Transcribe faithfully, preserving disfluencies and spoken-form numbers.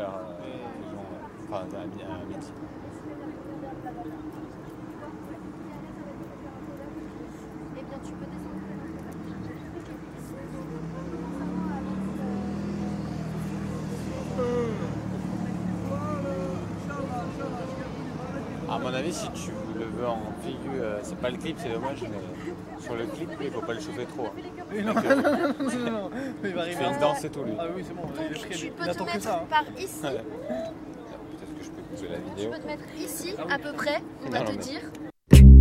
heures, euh, enfin à midi. À midi. Eh bien, tu peux descendre. À mon avis, si tu le veux en figure, euh, c'est pas le clip, c'est dommage, mais sur le clip, il faut pas le chauffer trop. Hein. Oui, non, non, non, non, non. Il va Il arriver fait une danse et tout, lui. Ah oui, c'est bon, il est Donc, prêt. tu Il peux te attend que mettre ça. Hein. par ici. Peut-être que je peux couper la Tu vidéo. peux te mettre ici, Ah oui. à peu près, on va Non, te mais- dire.